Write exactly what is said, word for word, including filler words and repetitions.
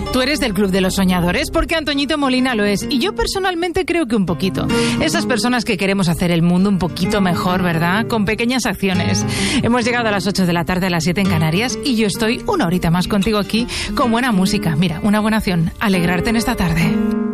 ¿Tú eres del Club de los Soñadores? Porque Antoñito Molina lo es. Y yo personalmente creo que un poquito. Esas personas que queremos hacer el mundo un poquito mejor, ¿verdad? Con pequeñas acciones. Hemos llegado a las ocho de la tarde, a las siete en Canarias, y yo estoy una horita más contigo aquí con buena música. Mira, una buena acción. Alegrarte en esta tarde.